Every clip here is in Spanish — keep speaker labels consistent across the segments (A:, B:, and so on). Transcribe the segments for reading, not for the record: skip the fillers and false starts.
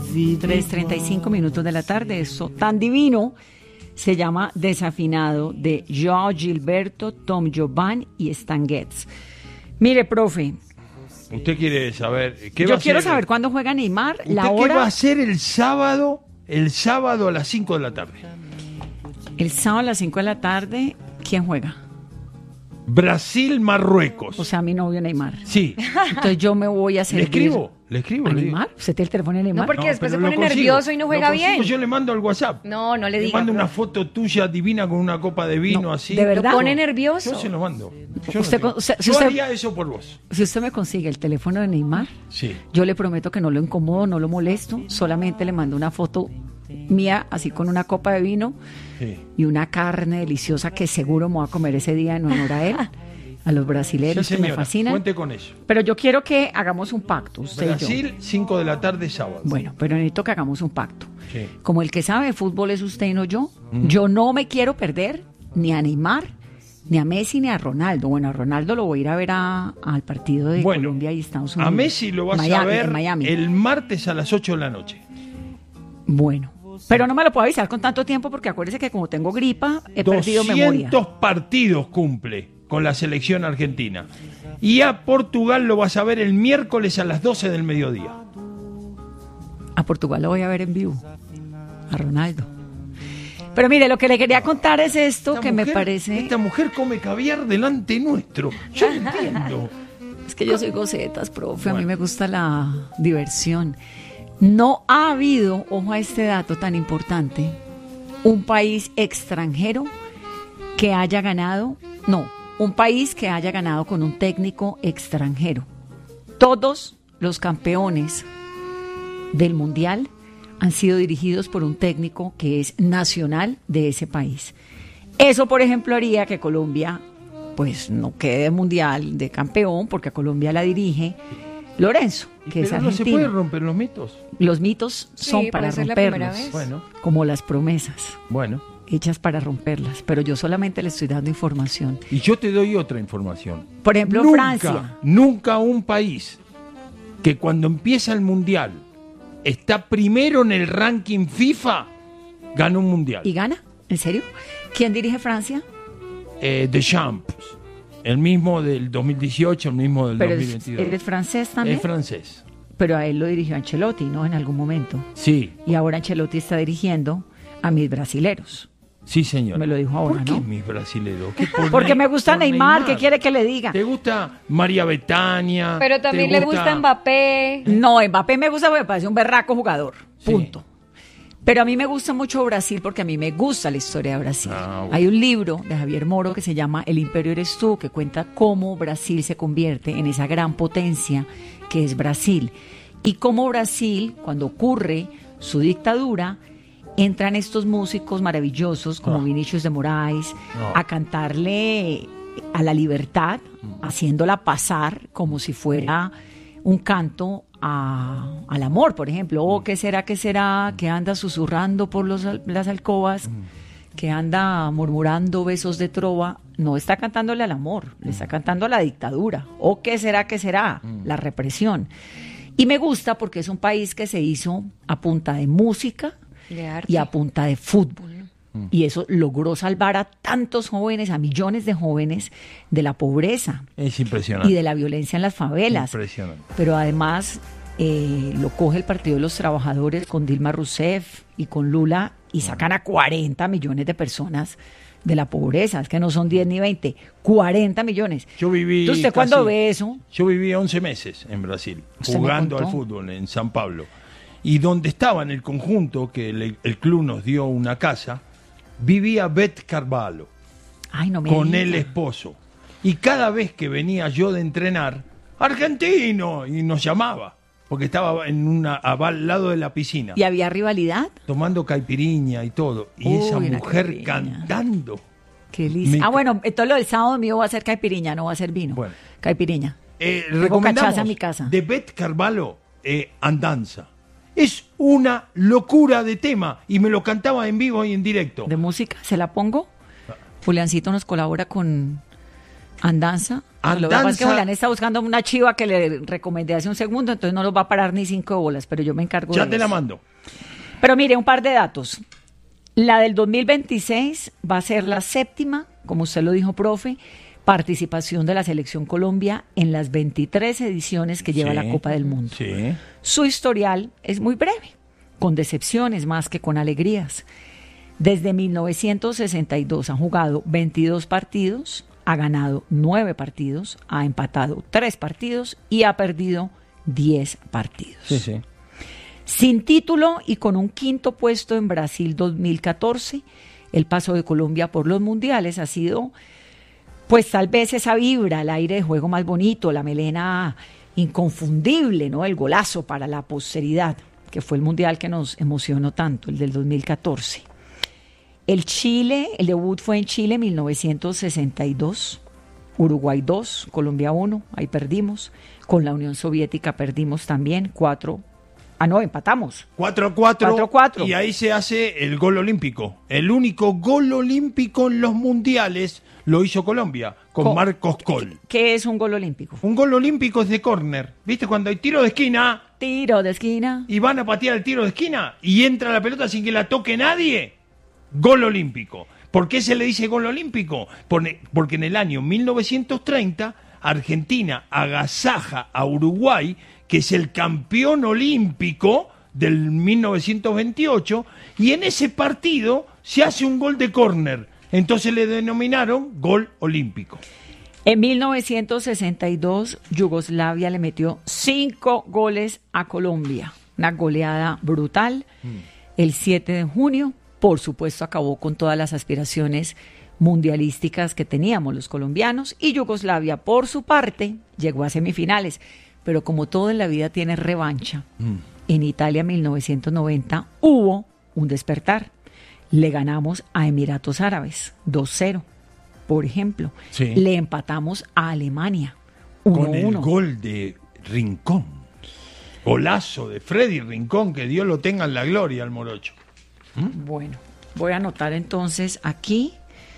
A: 3:35 de la tarde. Eso tan divino se llama Desafinado, de Joao Gilberto, Tom Jovan y Stan Getz. Mire, profe.
B: ¿Usted quiere saber qué
A: Yo quiero saber cuándo juega Neymar, la hora.
B: ¿Qué va a ser el sábado? El sábado a las 5 de la tarde.
A: El sábado a las 5 de la tarde, ¿quién juega?
B: Brasil-Marruecos.
A: O sea, mi novio Neymar.
B: Sí.
A: Entonces yo me voy a servir.
B: Le escribo.
A: ¿A Neymar? ¿Usted tiene el teléfono de Neymar?
C: No, porque después se pone nervioso y no juega bien.
B: Yo le mando al WhatsApp.
C: No le diga.
B: Le mando una foto tuya divina con una copa de vino así.
A: ¿De verdad?
C: ¿Lo pone nervioso?
B: Yo se lo mando.
A: Yo
B: haría eso por vos.
A: Si usted me consigue el teléfono de Neymar,
B: sí,
A: yo le prometo que no lo incomodo, no lo molesto, solamente le mando una foto mía, así con una copa de vino y una carne deliciosa que seguro me voy a comer ese día en honor a él, a los brasileros,
B: sí,
A: que me fascinan.
B: Cuente con eso.
A: Pero yo quiero que hagamos un pacto, usted
B: Brasil,
A: y yo.
B: 5 de la tarde, sábado.
A: Bueno, pero necesito que hagamos un pacto.
B: Sí.
A: Como el que sabe de fútbol es usted y no yo, yo no me quiero perder ni a Neymar, ni a Messi, ni a Ronaldo. Bueno, a Ronaldo lo voy a ir a ver al partido de Colombia y Estados Unidos.
B: A Messi lo vas a ver el martes a las 8 de la noche.
A: Bueno, pero no me lo puedo avisar con tanto tiempo porque acuérdese que como tengo gripa, he perdido memoria.
B: 200 partidos cumple con la selección argentina. Y a Portugal lo vas a ver el miércoles a las 12 del mediodía.
A: A Portugal lo voy a ver en vivo. A Ronaldo. Pero mire, lo que le quería contar es esto me parece...
B: Esta mujer come caviar delante nuestro. Yo entiendo.
A: Es que yo soy gocetas, profe. Bueno. A mí me gusta la diversión. No ha habido, ojo a este dato tan importante, un país extranjero que haya ganado, un país que haya ganado con un técnico extranjero. Todos los campeones del Mundial han sido dirigidos por un técnico que es nacional de ese país. Eso, por ejemplo, haría que Colombia pues no quede mundial de campeón, porque a Colombia la dirige Lorenzo, que es argentino.
B: ¿No se puede romper los mitos?
A: Los mitos son para romperlos, como las promesas.
B: Bueno.
A: Hechas para romperlas, pero yo solamente le estoy dando información.
B: Y yo te doy otra información.
A: Por ejemplo, Francia.
B: Nunca un país que cuando empieza el Mundial está primero en el ranking FIFA gana un Mundial.
A: ¿Y gana? ¿En serio? ¿Quién dirige Francia?
B: Deschamps. El mismo del 2018, el mismo del 2022.
A: ¿Él es francés también?
B: Es francés.
A: Pero a él lo dirigió Ancelotti, ¿no? En algún momento.
B: Sí.
A: Y ahora Ancelotti está dirigiendo a mis brasileros.
B: Sí, señor.
A: Me lo dijo ahora,
B: ¿Por qué
A: ¿no?
B: mis brasileros?
A: Porque me gusta Neymar. ¿Qué quiere que le diga?
B: ¿Te gusta María Betania?
C: Pero también le gusta Mbappé.
A: No, Mbappé me gusta porque me parece un berraco jugador. Punto. Sí. Pero a mí me gusta mucho Brasil porque a mí me gusta la historia de Brasil. Bueno. Hay un libro de Javier Moro que se llama El Imperio Eres Tú, que cuenta cómo Brasil se convierte en esa gran potencia que es Brasil. Y cómo Brasil, cuando ocurre su dictadura, entran estos músicos maravillosos como Vinícius de Moraes a cantarle a la libertad, haciéndola pasar como si fuera un canto al amor, por ejemplo. Oh, ¿qué será, que anda susurrando por las alcobas, que anda murmurando besos de trova? No está cantándole al amor, le está cantando a la dictadura. Oh, ¿qué será, la represión? Y me gusta porque es un país que se hizo a punta de música y a punta de fútbol. Y eso logró salvar a tantos jóvenes, a millones de jóvenes, de la pobreza.
B: Es impresionante.
A: Y de la violencia en las favelas.
B: Impresionante.
A: Pero además lo coge el Partido de los Trabajadores con Dilma Rousseff y con Lula y sacan a 40 millones de personas de la pobreza. Es que no son 10 ni 20, 40 millones.
B: Yo viví.
A: Entonces, ¿usted cuando ve eso?
B: Yo viví 11 meses en Brasil, jugando al fútbol en San Pablo. Y donde estaba en el conjunto, que el club nos dio una casa, vivía Beth Carvalho.
A: Ay, no me
B: con
A: diga.
B: el esposo. Y cada vez que venía yo de entrenar, argentino, y nos llamaba, porque estaba al lado de la piscina.
A: ¿Y había rivalidad?
B: Tomando caipiriña y todo. Y esa mujer cantando.
A: Qué lindo. Bueno, todo lo del sábado mío va a ser caipiriña, no va a ser vino. Bueno. Caipiriña.
B: Recomendamos
A: a mi casa.
B: de Beth Carvalho, Andanza. Es una locura de tema y me lo cantaba en vivo y en directo.
A: ¿De música? ¿Se la pongo? Juliancito nos colabora con Andanza. Lo que pasa es que Julián está buscando una chiva que le recomendé hace un segundo, entonces no nos va a parar ni 5 bolas, pero yo me encargo
B: ya
A: de
B: te
A: eso.
B: la mando.
A: Pero mire, un par de datos. La del 2026 va a ser la 7ª, como usted lo dijo, profe, participación de la Selección Colombia en las 23 ediciones que lleva la Copa del Mundo.
B: Sí.
A: Su historial es muy breve, con decepciones más que con alegrías. Desde 1962 han jugado 22 partidos, ha ganado 9 partidos, ha empatado 3 partidos y ha perdido 10 partidos.
B: Sí, sí.
A: Sin título y con un 5º puesto en Brasil 2014, el paso de Colombia por los mundiales ha sido, pues tal vez esa vibra, el aire de juego más bonito, la melena inconfundible, ¿no? El golazo para la posteridad, que fue el mundial que nos emocionó tanto, el del 2014. El debut fue en Chile 1962, Uruguay 2, Colombia 1, ahí perdimos. Con la Unión Soviética perdimos también, empatamos.
B: 4-4. Y ahí se hace el gol olímpico. El único gol olímpico en los mundiales lo hizo Colombia, con Marcos Coll.
A: ¿Qué es un gol olímpico?
B: Un gol olímpico es de córner. ¿Viste? Cuando hay tiro de esquina.
A: Tiro de esquina.
B: Y van a patear el tiro de esquina y entra la pelota sin que la toque nadie. Gol olímpico. ¿Por qué se le dice gol olímpico? Porque en el año 1930 Argentina agasaja a Uruguay, que es el campeón olímpico del 1928, y en ese partido se hace un gol de córner. Entonces le denominaron gol olímpico.
A: En 1962, Yugoslavia le metió 5 goles a Colombia. Una goleada brutal. El 7 de junio, por supuesto, acabó con todas las aspiraciones mundialísticas que teníamos los colombianos. Y Yugoslavia, por su parte, llegó a semifinales. Pero como todo en la vida tiene revancha, en Italia 1990 hubo un despertar. Le ganamos a Emiratos Árabes 2-0, por ejemplo.
B: Sí.
A: Le empatamos a Alemania 1-1.
B: Con el gol de Rincón. Golazo de Freddy Rincón, que Dios lo tenga en la gloria al morocho.
A: Bueno, voy a anotar entonces aquí.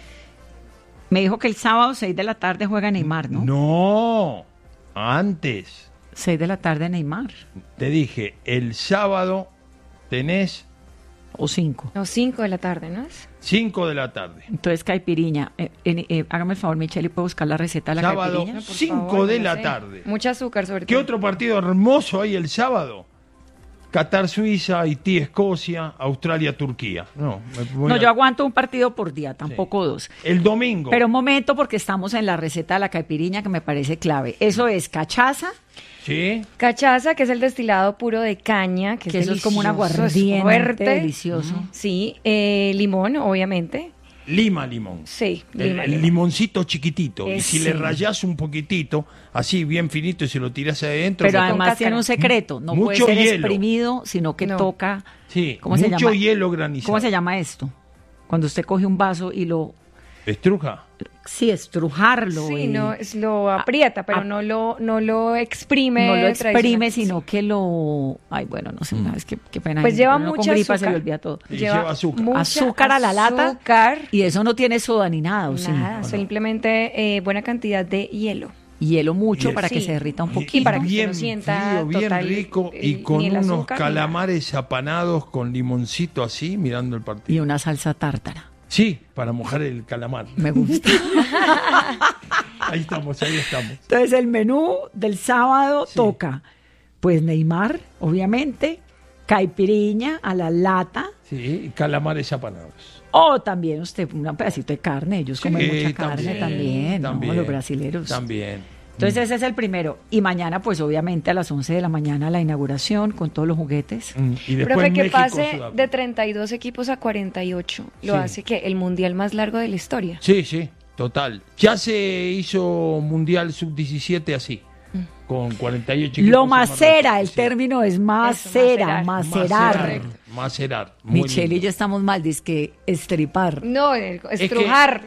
A: Me dijo que el sábado 6 de la tarde juega Neymar, ¿no?
B: No, antes.
A: 6 de la tarde Neymar.
B: Te dije, el sábado tenés...
A: ¿O 5?
C: No, 5 de la tarde, ¿no?
B: 5 de la tarde.
A: Entonces, caipiriña. Hágame el favor, Michelle, y puedo buscar la receta de la
B: sábado,
A: caipiriña.
B: 5 de la tarde.
C: Mucha azúcar, sobre todo.
B: ¿Qué otro partido hermoso hay el sábado? Qatar-Suiza, Haití-Escocia, Australia-Turquía. No,
A: yo aguanto un partido por día, tampoco 2.
B: El domingo.
A: Pero un momento, porque estamos en la receta de la caipiriña que me parece clave. Eso es cachaza.
B: Sí.
C: Cachaza, que es el destilado puro de caña, que es
A: eso es como un aguardiente,
C: es fuerte,
A: delicioso.
C: Sí, limón, obviamente.
B: Lima limón.
C: Sí,
B: el limoncito chiquitito. Y si
C: sí.
B: le rayás un poquitito, así bien finito, y se lo tirás adentro.
A: Pero además tiene un secreto. No
B: mucho
A: puede ser
B: hielo.
A: exprimido, sino que toca.
B: Sí,
A: ¿cómo se
B: mucho
A: llama?
B: hielo granizado.
A: ¿Cómo se llama esto? Cuando usted coge un vaso y lo...
B: ¿Estruja?
A: Sí, estrujarlo.
C: Sí, no, lo aprieta, pero no lo exprime.
A: No lo exprime, sino que lo... Ay, bueno, no sé, es que qué pena.
C: Pues lleva
A: mucha
C: mucha
A: gripa
C: azúcar.
A: se le olvida todo.
B: Lleva azúcar.
A: Azúcar a la lata.
C: Azúcar.
A: Y eso no tiene soda ni nada, ¿o sí?
C: Nada, simplemente buena cantidad de hielo.
A: Hielo mucho
B: Hielo.
A: para que se derrita un poquito.
C: Y para que
B: bien
C: se lo sienta
B: frío, bien
C: total,
B: rico, y con
C: ni el
B: unos
C: azúcar,
B: calamares apanados con limoncito así, mirando el
A: Y
B: partido.
A: una salsa tártara.
B: Sí, para mojar el calamar.
A: Me gusta.
B: Ahí estamos.
A: Entonces el menú del sábado toca, pues Neymar, obviamente, caipiriña a la lata.
B: Sí, calamares apanados.
A: O también usted, un pedacito de carne, ellos comen mucha carne también, ¿no?
B: también,
A: Los brasileros.
B: También.
A: Entonces ese es el primero. Y mañana, pues obviamente a las 11 de la mañana la inauguración con todos los juguetes.
B: Y después
C: Profe, que
B: México,
C: pase
B: Sudáfrica.
C: de 32 equipos a 48 lo
B: Sí.
C: hace que el mundial más largo de la historia.
B: Sí, total. Ya se hizo Mundial Sub-17 así, con 48 equipos.
A: Lo macera, el
B: Sí.
A: término es
C: Eso,
A: macerar.
B: Macerar. Muy
A: Michelle y
B: lindo.
A: yo estamos mal, dizque estripar.
C: No, estrujar.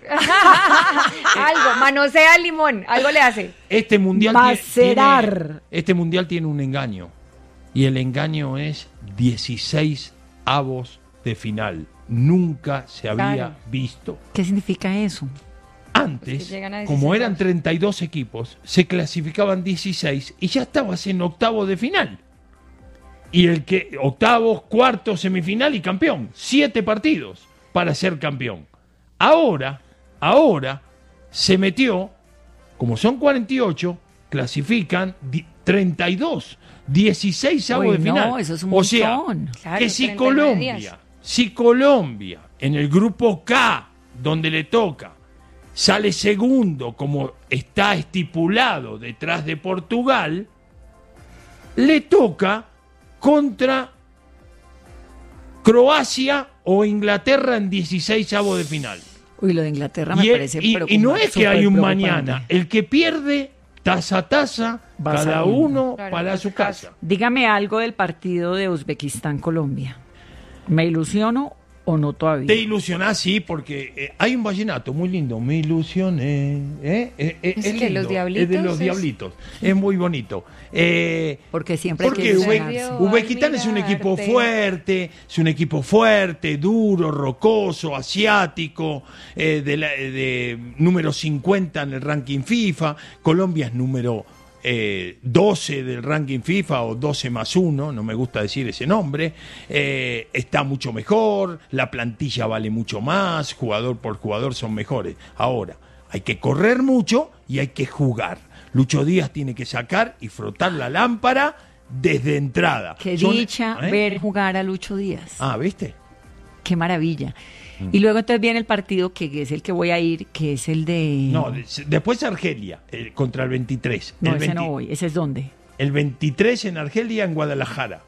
C: Algo, manosea el limón, algo le hace.
B: Este mundial
A: Macerar.
B: este mundial tiene un engaño. Y el engaño es 16 avos de final. Nunca se había
C: Claro.
B: visto.
A: ¿Qué significa eso?
B: Antes,
C: llegan a 16
B: como eran
C: años.
B: 32 equipos, se clasificaban 16 y ya estabas en octavo de final. Y el que octavos, cuartos, semifinal y campeón. 7 partidos para ser campeón. Ahora se metió, como son 48, clasifican 32, 16 avos de final.
A: No, eso es un
B: o sea,
A: montón.
C: Claro,
B: que si
C: 39 días.
B: Colombia en el grupo K, donde le toca, sale segundo, como está estipulado detrás de Portugal, le toca contra Croacia o Inglaterra en 16 avos de final.
A: Uy, lo de Inglaterra me parece
B: y no es que hay un mañana.
A: preocupante.
B: El que pierde, taza a taza,
A: Vas
B: cada
A: a
B: uno
C: Claro,
B: para
C: en
B: su
C: su
B: casa.
A: Dígame algo del partido de Uzbekistán-Colombia. ¿Me ilusiono o no todavía?
B: Te ilusionás, sí, porque hay un vallenato muy lindo. Me ilusioné. Es
C: ¿Es de
B: lindo,
C: los Diablitos?
B: Es de los Diablitos. Es muy bonito.
A: Porque siempre hay
B: Porque
A: que ilusionarse.
B: Uzbekistán es un equipo fuerte, duro, rocoso, asiático, de número 50 en el ranking FIFA. Colombia es número 12 del ranking FIFA o 12 más 1, no me gusta decir ese nombre. Está mucho mejor, la plantilla vale mucho más, jugador por jugador son mejores. Ahora, hay que correr mucho y hay que jugar. Lucho Díaz tiene que sacar y frotar la lámpara desde entrada.
A: Qué
B: Son-
A: dicha
B: ¿eh?
A: ver jugar a Lucho Díaz.
B: Ah, ¿viste?
A: Qué maravilla. Y luego entonces viene el partido que es el que voy a ir, que es el de...
B: No, después Argelia, contra el 23.
A: No,
B: el
A: ese
B: 20
A: no voy. ¿Ese es dónde?
B: El 23 en Argelia, en Guadalajara.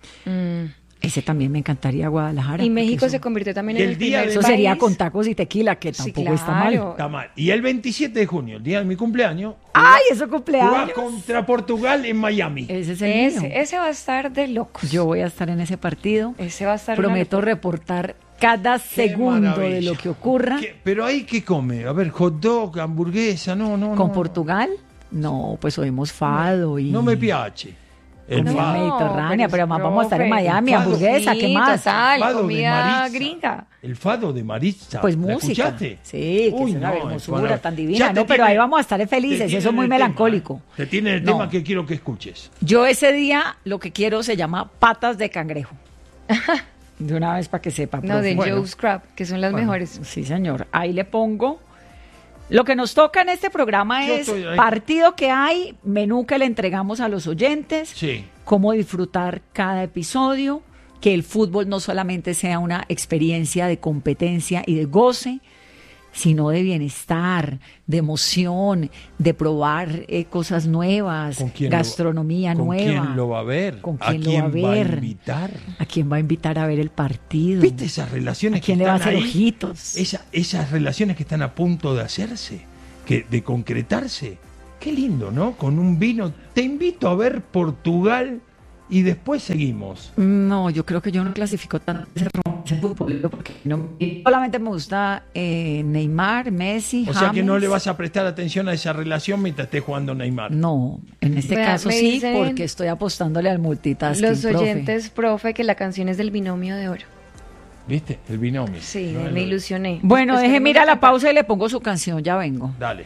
A: Ese también me encantaría Guadalajara.
C: Y
A: porque
C: México
A: eso-
C: se convirtió también
B: Y
C: en
B: el
C: el
B: día
C: primer
A: Eso
B: de-
C: país.
A: sería con tacos y tequila, que
C: Sí,
A: tampoco está mal.
C: claro.
B: Está mal. Y el 27 de junio, el día de mi cumpleaños,
A: ¡Ay, eso
B: juega
A: cumpleaños!
B: contra Portugal en Miami.
A: Ese es el mío.
C: Ese va a estar de locos.
A: Yo voy a estar en ese partido.
C: Ese va a estar una
A: Prometo
C: locura.
A: reportar cada
B: Qué
A: segundo de
B: maravilla.
A: lo que ocurra.
B: Pero ahí, ¿qué come? A ver, hot dog, hamburguesa, no.
A: ¿Con
B: no.
A: Portugal? No, pues oímos fado y...
B: No me piache. El
A: Comida
B: fado.
A: mediterránea, pero además vamos a estar en
C: profe,
A: Miami,
B: el fado.
A: hamburguesa, ¿qué
C: Sí,
A: más?
C: total,
B: Fado de
C: comida
B: Maritza.
C: gringa.
B: El fado de Maritza.
A: Pues
B: ¿La
A: música.
B: escuchaste?
A: Sí, que
B: Uy,
A: es una
B: no,
A: hermosura
B: para-
A: tan
B: Ya
A: divina.
B: te
A: No, pero
B: tiene-
A: ahí vamos a estar
B: te
A: felices,
B: tienen
A: eso es muy
B: el tema,
A: melancólico.
B: Te tiene el
A: No.
B: tema que quiero que escuches.
A: Yo ese día lo que quiero se llama patas de cangrejo. De una vez para que sepa.
C: No, de
A: profe.
C: Joe's Crab, que son las mejores.
A: Sí, señor. Ahí le pongo. Lo que nos toca en este programa
B: Yo
A: es
B: estoy ahí.
A: partido que hay, menú que le entregamos a los oyentes,
B: Sí.
A: cómo disfrutar cada episodio, que el fútbol no solamente sea una experiencia de competencia y de goce, sino de bienestar, de emoción, de probar cosas nuevas,
B: ¿Con quién
A: gastronomía
B: ¿Con
A: nueva.
B: quién lo va a ver?
A: ¿Con
B: ¿A
A: quién lo
B: quién
A: va a ver?
B: invitar?
A: ¿A quién va a invitar a ver el partido?
B: ¿Viste esas relaciones
A: ¿A quién
B: que
A: le va a
B: están
A: hacer
B: ahí?
A: ojitos?
B: Esas relaciones que están a punto de hacerse, de concretarse. Qué lindo, ¿no? Con un vino. Te invito a ver Portugal y después seguimos.
A: No, yo creo que yo no clasifico tanto ese fútbol porque solamente me gusta Neymar, Messi,
B: O sea que no
A: James.
B: le vas a prestar atención a esa relación mientras esté jugando Neymar.
A: No, en este
C: Vea,
A: caso
C: me
A: sí,
C: dicen
A: porque estoy apostándole al multitasking,
C: Los
A: profe.
C: oyentes, profe, que la canción es del binomio de oro.
B: ¿Viste? El binomio.
C: Sí,
B: No,
C: me ilusioné.
A: Bueno,
C: Después
A: deje
C: ponemos
A: mira la
C: cantar.
A: pausa y le pongo su canción, ya vengo.
B: Dale.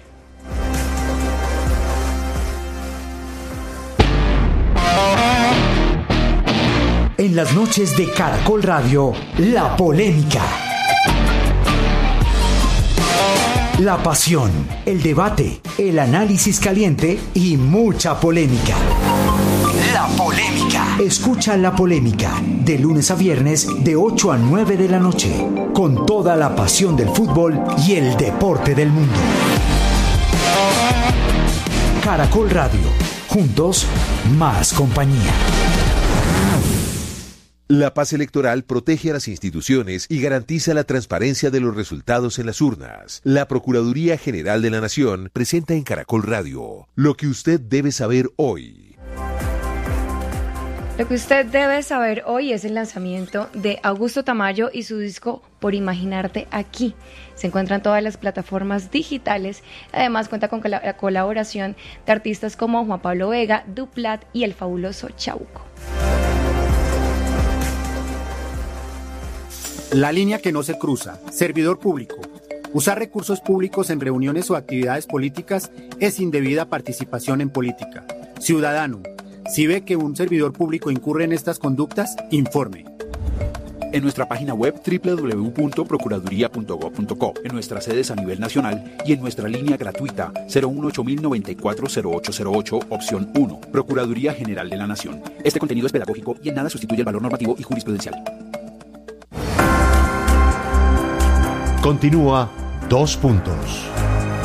D: En las noches de Caracol Radio, La Polémica. La pasión, el debate, el análisis caliente y mucha polémica. La Polémica. Escucha La Polémica de lunes a viernes de 8 a 9 de la noche, con toda la pasión del fútbol y el deporte del mundo. Caracol Radio. Juntos, más compañía.
E: La paz electoral protege a las instituciones y garantiza la transparencia de los resultados en las urnas. La Procuraduría General de la Nación presenta en Caracol Radio lo que usted debe saber hoy.
C: Lo que usted debe saber hoy es el lanzamiento de Augusto Tamayo y su disco Por Imaginarte Aquí. Se encuentra en todas las plataformas digitales. Además cuenta con la colaboración de artistas como Juan Pablo Vega, Duplat y el fabuloso Chabuco.
F: La línea que no se cruza. Servidor público. Usar recursos públicos en reuniones o actividades políticas es indebida participación en política. Ciudadano, si ve que un servidor público incurre en estas conductas, informe.
G: En nuestra página web www.procuraduría.gov.co, en nuestras sedes a nivel nacional y en nuestra línea gratuita 018-094-0808, opción 1, Procuraduría General de la Nación. Este contenido es pedagógico y en nada sustituye el valor normativo y jurisprudencial.
E: Continúa 2 puntos.